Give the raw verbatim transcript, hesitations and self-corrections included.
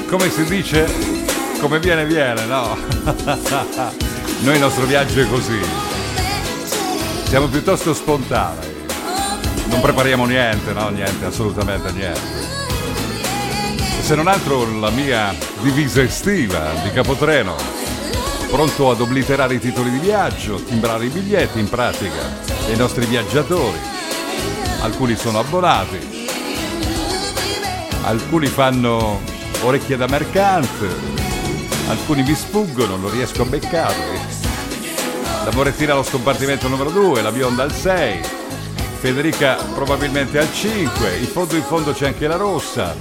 come si dice, come viene viene, no? Noi il nostro viaggio è così, siamo piuttosto spontanei, non prepariamo niente, no? Niente, assolutamente niente. Se non altro la mia divisa estiva di Capotreno, pronto ad obliterare i titoli di viaggio, timbrare i biglietti in pratica dei nostri viaggiatori. Alcuni sono abbonati, alcuni fanno orecchie da mercante, alcuni mi sfuggono, non riesco a beccarli. La Morettina allo scompartimento numero due, la bionda al sei, Federica probabilmente al cinque, in fondo in fondo c'è anche la rossa.